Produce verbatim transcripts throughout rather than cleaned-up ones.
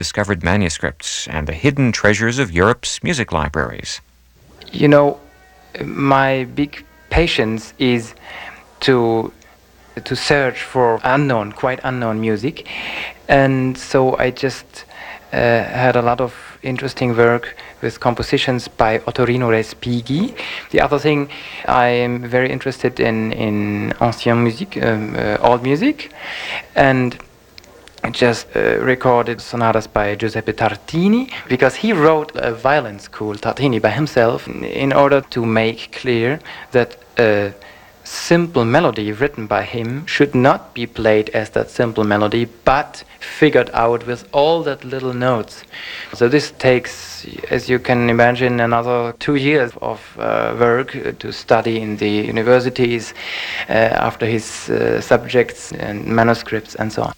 discovered manuscripts and the hidden treasures of Europe's music libraries. You know, my big patience is to to search for unknown, quite unknown music, and so I just uh, had a lot of interesting work with compositions by Ottorino Respighi. The other thing, I am very interested in in ancien musique, um, uh, old music, and I just uh, recorded sonatas by Giuseppe Tartini, because he wrote a violin school, Tartini, by himself, in order to make clear that a simple melody written by him should not be played as that simple melody, but figured out with all that little notes. So this takes, as you can imagine, another two years of uh, work to study in the universities uh, after his uh, subjects and manuscripts and so on.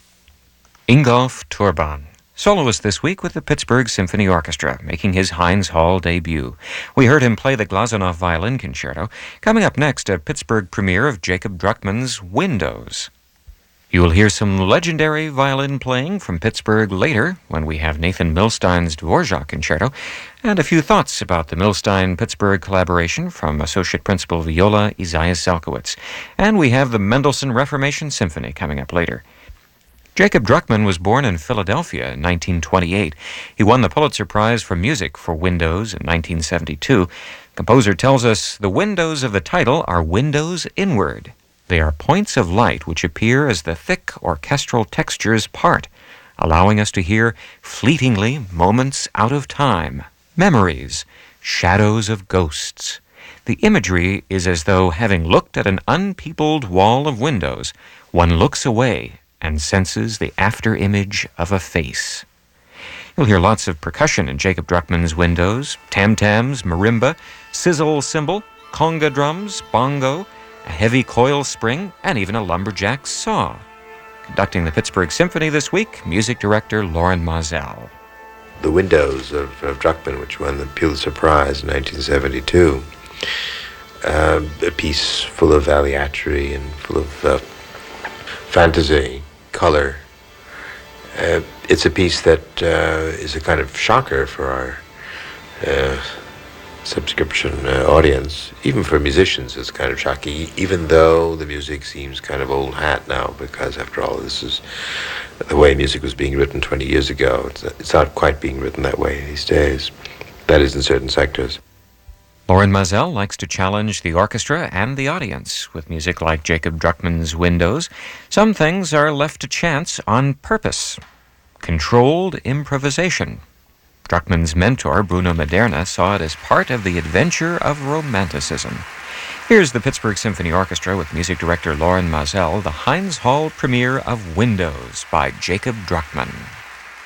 Ingolf Turban, soloist this week with the Pittsburgh Symphony Orchestra, making his Heinz Hall debut. We heard him play the Glazunov Violin Concerto. Coming up next, a Pittsburgh premiere of Jacob Druckmann's Windows. You will hear some legendary violin playing from Pittsburgh later, when we have Nathan Milstein's Dvorak Concerto, and a few thoughts about the Milstein-Pittsburgh collaboration from Associate Principal Viola Isaiah Selkowitz. And we have the Mendelssohn Reformation Symphony coming up later. Jacob Druckmann was born in Philadelphia in nineteen twenty-eight. He won the Pulitzer Prize for Music for Windows in nineteen seventy-two. Composer tells us the windows of the title are windows inward. They are points of light which appear as the thick orchestral textures part, allowing us to hear fleetingly moments out of time, memories, shadows of ghosts. The imagery is as though, having looked at an unpeopled wall of windows, one looks away and senses the after-image of a face. You'll hear lots of percussion in Jacob Druckmann's Windows: tam-tams, marimba, sizzle cymbal, conga drums, bongo, a heavy coil spring, and even a lumberjack saw. Conducting the Pittsburgh Symphony this week, music director Loren Maazel. The Windows of, of Druckmann, which won the Pulitzer Prize in nineteen seventy-two, uh, a piece full of aleatory and full of uh, fantasy, color. Uh, it's a piece that uh, is a kind of shocker for our uh, subscription uh, audience. Even for musicians, it's kind of shocking, even though the music seems kind of old hat now, because after all, this is the way music was being written twenty years ago. It's, it's not quite being written that way these days. That is in certain sectors. Loren Maazel likes to challenge the orchestra and the audience with music like Jacob Druckmann's Windows. Some things are left to chance on purpose. Controlled improvisation. Druckmann's mentor, Bruno Maderna, saw it as part of the adventure of Romanticism. Here's the Pittsburgh Symphony Orchestra with music director Loren Maazel, the Heinz Hall premiere of Windows by Jacob Druckmann.